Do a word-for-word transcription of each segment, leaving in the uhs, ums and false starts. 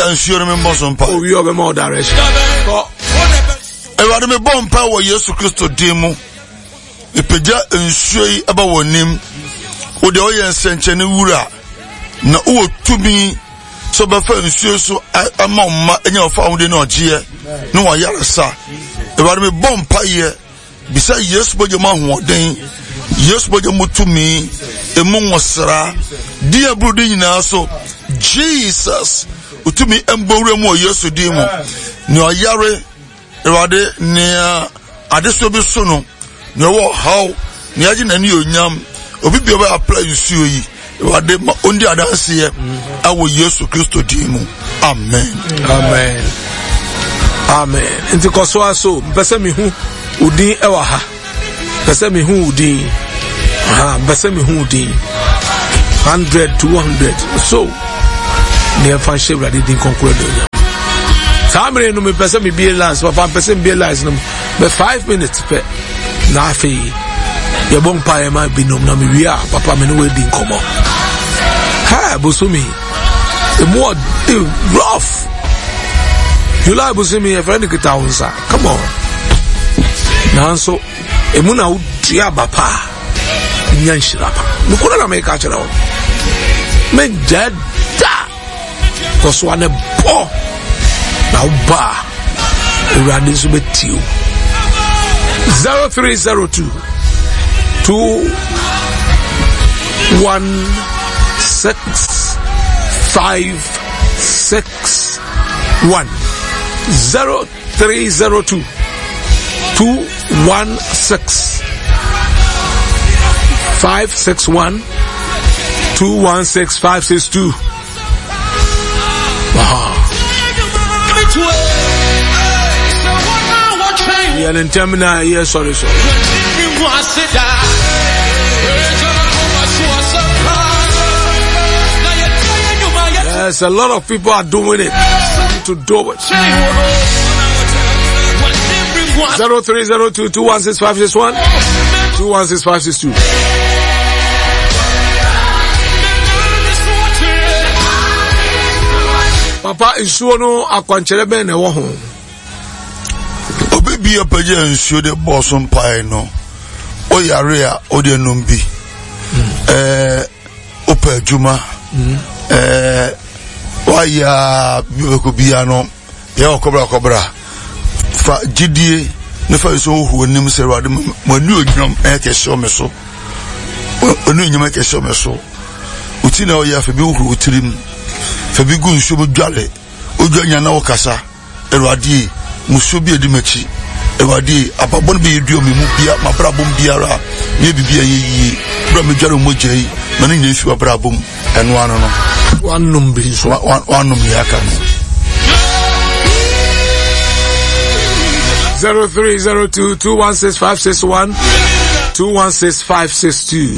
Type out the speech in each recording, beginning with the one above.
ensure me mbosompa. Oh, you have a more direction. Ewade me bompa wo Yesu Kristo demu. Ipeja ensure yi aba wonim. Wo de oye nsenchene wura na wo tumi so ba fa ensure so ama ma enya ofa wo de na ogie no wa yaresa. Ewade me bompa ye bisa Yesu boje ma hoden. Yesu boje mutumi emu nwosra dia brudi nyina so Jesus utumi embowre mu Yesu demu ni oyare Ewade ne adeso bi so no ne wo how ne agi na ni onyam obi bi oba apply nsuo yi Ewade ma ondi adanse ye awo Yesu Kristo demu amen amen amen enti koso aso mpese mi hu udin ewa ha mpese mi hu udin aha mpese mi hu udin one hundred two hundred so ne fa shebra de din conclude onyam Samre no me pese me be lines, papa pese me be lines no me five minutes pe na afi ye bon pa e ma binom na me wi a papa me no we din komo ha busumi the more rough you like busumi e friend kita unsa come on na so e mu na udia bapa nyan shirapa no kora na me ka chira o me dead koso ane bo now ba Uradi Subetio zero three zero two two one six five six one zero three zero two two one six five six one two one six five six two. Wow. Yeah, and terminal, yeah, sorry, sorry. Yes, a lot of people are doing it. To do it. Zero three zero two two one six five six one two one six five six two. Papa isuo no akwanchere ben na wo ho. Obi bi apaje nsuo de boso mpai no. O yare a o de numbi. Eh opa adwuma. Eh wa ya bi ko bia no. Ya okobra okobra. Fa gidie ne fa so hu onim se Awurade manu onwom e ke so me so. Onu nyama ke so me so. Uti na o ya fa bi hu utirim. Fabi gu nsuo bo dwale odwanya na wokasa Awurade musuo bi edimachi Awurade ababon bi yeduo me mu bia mabrabom biara ne bibia yeyi bra me dware mogya yi na ne nyefi wabrabom eno ano no wanum bi so wanum yaka no zero three zero two two one six five six one two one six five six two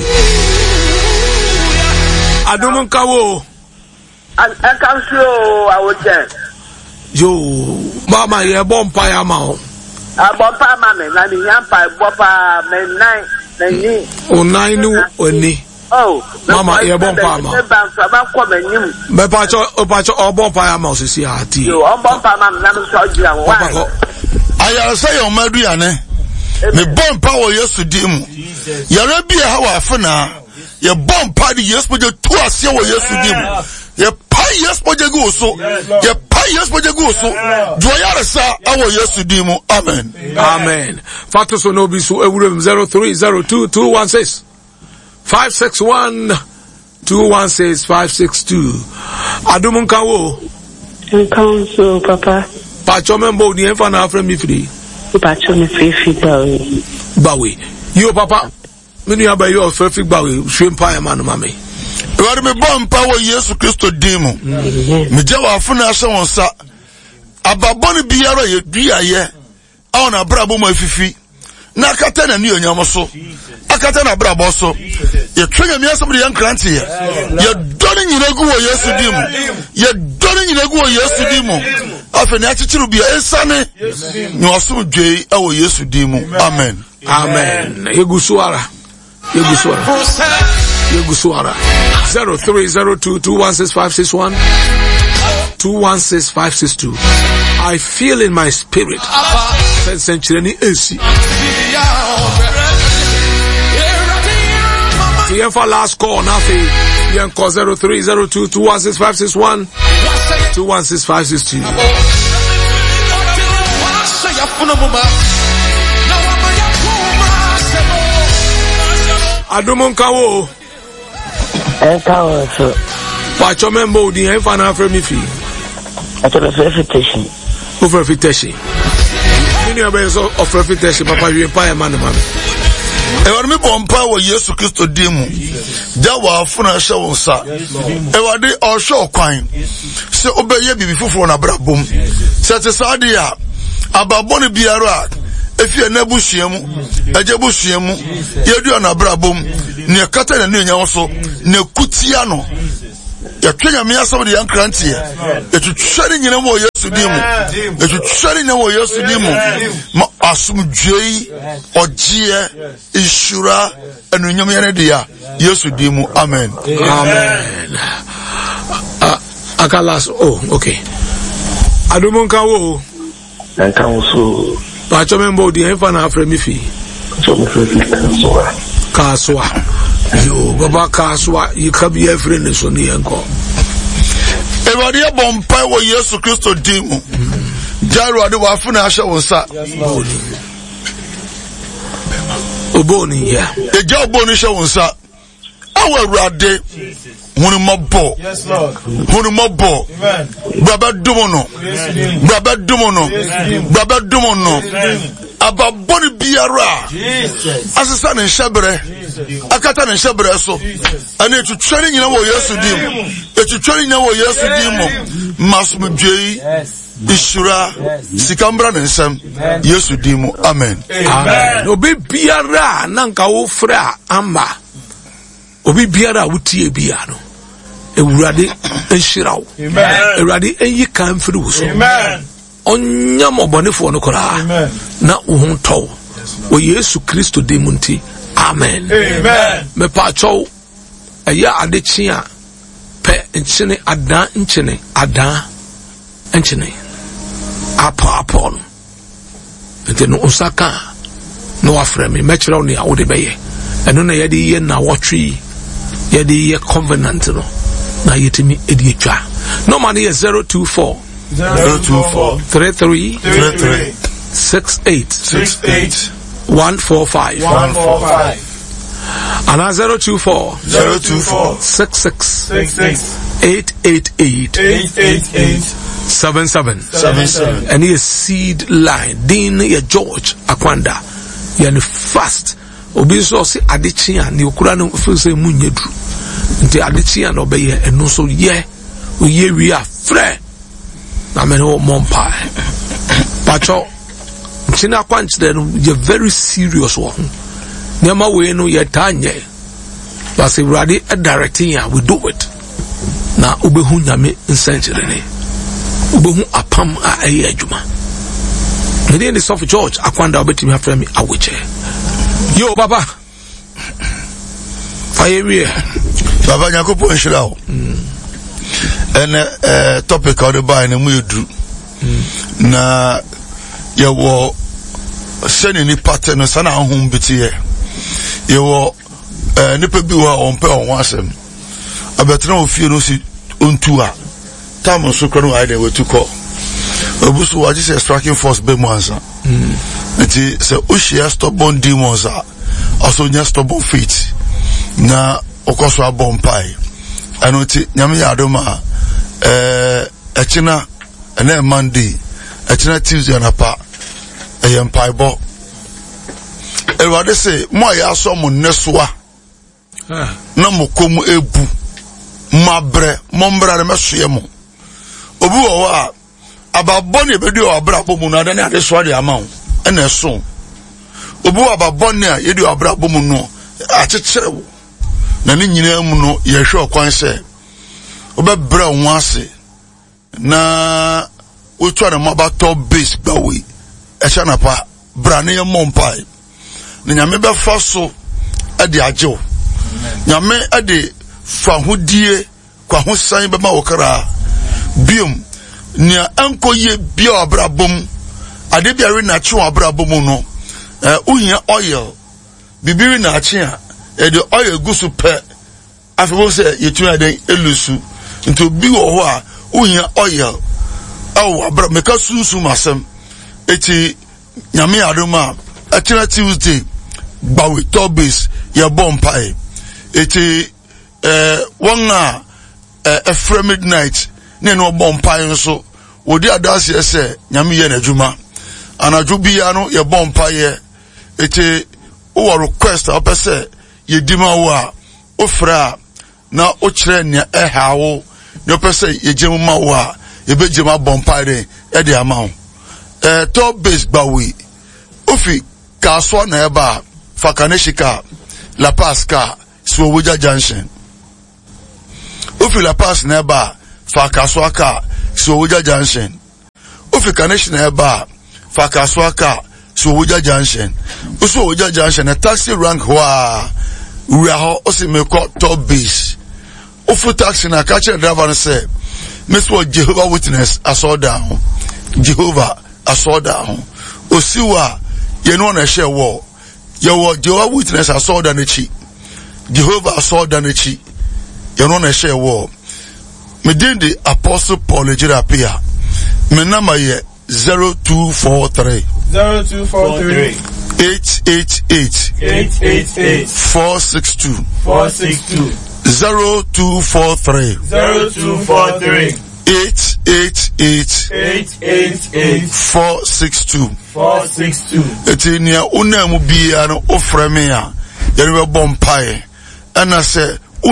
Adumun kawo I can show I would say. Yo, Mama, you're born by a mouth. A bompa, mammy, and the yampa, bopa, men nine, then oh, nine, or ni. Oh, Mama, you're born by a mouth. But Pacho, or Pacho, or born by a mouse is here. You are bompa, mammy, I'm sorry. I say, oh, Marianne, the bomb power yesterday. Yarabia, how I fana. Your bomb party, yes, but your two are still yesterday. Ye pay yes moje go so ye pay yes moje go so joyara sa awo Yesu dimu amen amen Fatu so no bi so ewure zero three zero two two one six five six one two one six five six two Adumun kawo nkan so papa Pacho membo ni enfa na afre mi free Pacho mi free free bawe bawe yo papa me nu aba yo free free bawe hwempa ya man mame Ewade me bompa wo Yesu Kristo demu. Me jawa afuna asha wonsa. Ababoni biara ye duaye. A na brabo ma fifi. Na akata na ni onyam so. Akata na brabo so. Ye twenya mi asem de yankranti ye. Ye doni nyina gu wo Yesu demu. Ye doni nyina gu wo Yesu demu. Afa ni achichiru bia esane. Ni wasum dwei a wo Yesu demu. Amen. Amen. Yegusuara. Yegusuara. Yegusuara. zero three zero two two one six five six one two one six five six two. I feel in my spirit. Century A C. The for last call nothing. You call zero three zero two two one six five six one two one six five six two. Adumun kawo. Kawo so. Pacho membo di en fa na afre mi fi. Ato the reputation. Over reputation. Mini abe so of reputation papa you pa e man man. E war mi bompa wo Yesu Kristo dimu. Da wa afuna hye wo nsa. E wade o hye kwan. Se obeye bibi fufuro na brabom. Se te saade ya ababone biara efie na busuamu eje busuamu yedu na brabom ne kata na nenya so ne kutia no ya twenya me asam de yankrantie etutware nyina mo Yesu dimu etutware nyina mo Yesu dimu ma asumdwei ogie ishura anunyam yene de ya Yesu dimu amen amen uh, akalas oh okay adumun kawo and council Pacho membo di en fa na afre mi fi. So me fi kaswa. Kaswa. Yo baba kaswa yikabi afre ne so ne enko. E wadi e bompa wo Yesu Kristo dimu. Jaru ade wa afuna ahye wo nsa. Oboni ya. E ja oboni hye wo nsa. Awa Awurade hunu mabo. Yes Lord. Hunu mabo. Amen. Baba dumono. Baba dumono. Baba dumono. Ababoni biara. Jesus. Asesa ne nhyebere. Akata ne nhyebere so. Ana etutware nyina wo Yesu dim. Etutware nyina wo Yesu dim. Masumdwei. Ishura sikambra ne nsam Yesu dim. Amen. Amen. Obi biara nanka wo fra amba. Obi biara wutie bia no Ewurade enhyiraw amen Ewurade enyi kan firi wo so amen onyam obonefo no kora amen na wo honto o Yesu Kristo de munti amen amen me pa chow eya adechi a pe nchene adan nchene adan nchene apa apa no ente no osaka no afre me mechiraw ne a wo de beye eno na yedi ye na wotwe yedi ye covenant no na yetimi edi etwa no man is zero two four zero two four three three three three six eight six eight one four five one four five and zero two four zero two four six six six six eight eight eight eight eight eight seven seven seven seven and he seed line din ye George Akwanda yani fast obi so se adechi a ne okura no feel say munyedru nti adechi a no be ye eno so ye oye wi afre na me no mompa pacho ntina kwanchire no ye very serious wo nema we no ye tanye but Ewurade e directing ya we do it na obehu nyame nsenchire ne obehu apam a eye adwuma me dey the soft George Akwanda obetimi afre me awoche yo baba fire we baba nyakopo nshirawo ene eh topic of the buy na mu yedu na yewo sene ni pattern sana ahum bitie yewo eh nipa bi wa onpe on asem abetra ofie no si ontu a tam so kro no ide wetuko obusu wa just striking force be mo ansa nti se ushia stubborn demons a also nya stubborn faith na okoso abompai anoti nyame yadoma eh echina ene Monday echina Tuesday na pa eyempai bo Ewurade se mo ya so mo nesoa na mo komu ebu mabre mo mbra na mesoye mo obi wo wa ababone ebedi o abrabo mu na ade na ade so ade ama wo ena so obi wo ababone a yedi abrabo mu no akekere wo na ni nyina mu no ye hwe okwan se obebra wo ase na otu na mabato base bawe echa na pa bra ne mompai na nyame be fa so ade ajew nyame ade fa hodie kwa ho san be ma wokara biom nia anko ye bia abrabom ade bia re na che abrabom no eh uhia oil bibiri na ache a e de oil gusu pe afebo se yetu aden elusu nto bi wo ho a uhia oil aw abra meka sunsu masem eti nyame adoma atena Tuesday bawe tobis ya bompae eti eh wanga eh after midnight ne no bompae nso wodi adase ese nyame ye na adwuma anadwo bia no ye bompae eti o request opese ye dima wo a ofra na o kire ne ehawo ne opese ye gemu ma wo a ye begema bompae de e de amawo eh tobis bawe ofi kaswa na eba fakaneshika La Paz ka Suwoja Junction ofi La Paz na eba fakaswa ka Suwoja Junction ofi kanesh na eba fakaswa ka Suwoja Junction Suwoja Junction na taxi rank wa we are osi meko top base ofi taxi na catch driver say Miss what Jehovah Witness I saw down Jehovah I saw down osiwa ye no na share war ye wo Jehovah Witness I saw down echi Jehovah I saw down echi ye no na share war me din the Apostle Paul Ejirapia me number ye zero two four three zero two four three eight eight eight eight eight eight four six two four six two zero two four three zero two four three eight eight eight eight eight eight four six two four six two. eti nia una mu bia no ofreme a ye be bompae ana se